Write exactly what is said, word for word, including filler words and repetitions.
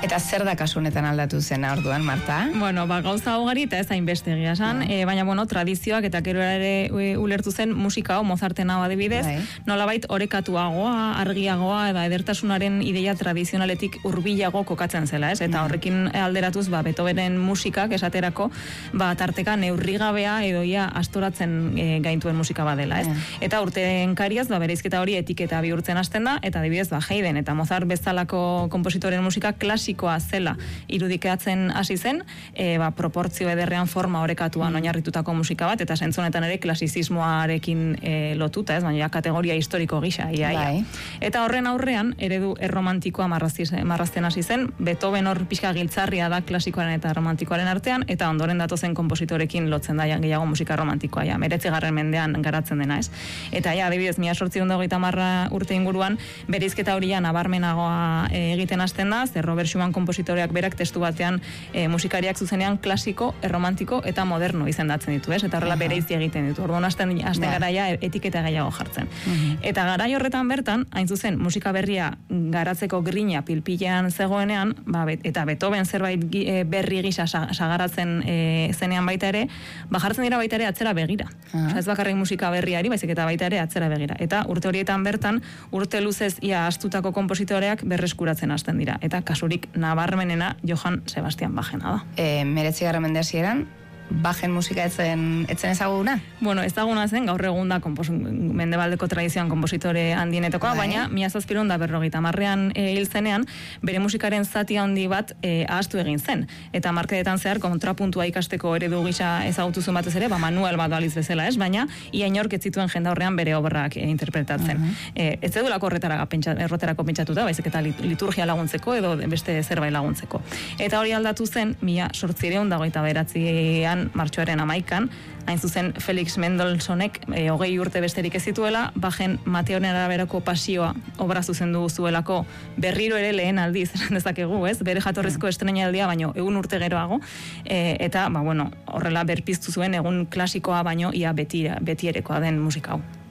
Eta zer da kasu honetan aldatu zen orduan, Marta? Bueno, ba, gauza ugari eta ez hainbeste egia esan, e, baina bueno, tradizioak eta gero ere e, ulertu zen musika hau, Mozarten hau adibidez, bai. Nolabait orekatuagoa, argiagoa eta edertasunaren ideia tradizionaletik hurbilago kokatzen zela, ez? Eta horrekin alderatuz, ba, Beethovenen musikak esaterako, ba, tarteka neurrigabea edo ia astoratzen e, gaintuen musika badela, ez? Eta urteen kariaz, ba, bereizketa hori etiketa bihurtzen hasten da, eta adibidez, ba, Haydn eta Mozart bezalako kompositoren musika klasikoa zela irudikatzen hasi zen, e, ba, proportzio ederrean forma orekatuan mm. oinarritutako musika bat, eta sentzonetan ere klasizismoarekin e, lotuta, ez, baina kategoria historiko gisa, ia, ia. Eta horren aurrean, eredu erromantikoa marrazten hasi zen, Beethoven hor pixka giltzarria da klasikoaren eta romantikoaren artean, eta ondoren datozen kompositorekin lotzen da gehiago musika romantikoa, ja, meretzigarren mendean garatzen dena, ez. Eta ja, adibidez, mila sortziehun eta hogeita hamar urte inguruan, bereizketa hori ja nabarmenagoa e, egiten hasten da, zer Robert Schumann kompositoreak berak testu batean e, musikariak zuzenean klasiko, erromantiko eta moderno izendatzen ditu, ez? Eta horrela bereizi egiten ditu. Orduan hasten hasten garaia etiketa gehiago jartzen. Uh-huh. Eta garai horretan bertan, hain zuzen, musika berria garatzeko grina pilpilean zegoenean, ba, bet, eta Beethoven zerbait e, berri gisa sagaratzen e, zenean baita ere, ba jartzen dira baita ere atzera begira. Uh-huh. Osa, ez bakarrik musika berriari, baizik eta baita ere atzera begira. Eta urte horietan bertan, urte luzez ia astutako konpositoreak berreskuratzen hasten dira. Eta kasurik nabarmenena Johann Sebastian Bachena da. E, meretzigarren mende hasieran, Bachen musika etzen, etzen ezaguna? Bueno, ezaguna zen, gaur egun da kompos, mendebaldeko tradizioan kompositore handienetokoa, bai. Baina mila zazpiehun eta berrogeita hamarrean e, hil zenean, bere musikaren zati handi bat e, ahaztu egin zen. Eta markedetan zehar kontrapuntua ikasteko eredu gisa ezagutu zuen batez ere, ba, manual bat baliz bezala, ez? Baina, ia inork ez zituen jenda horrean bere obrak e, interpretatzen. Uh-huh. e, ez zedulako horretarako pentsat, erroterako pentsatuta, baizik eta liturgia laguntzeko edo beste zerbait laguntzeko. Eta hori aldatu zen, mila sortziehun eta hogeita bederatzian martxoaren hamaikan, hain zuzen Felix Mendelssohnek e, hogei urte besterik ez zituela, Bachen Mateoren araberako pasioa obra zuzendu zuelako berriro ere lehen aldiz, esan dezakegu, ez? Bere jatorrizko estreinaldia baino egun urte geroago, e, eta ba, bueno, horrela berpiztu zuen egun klasikoa baino ia beti, betierekoa den musika hau.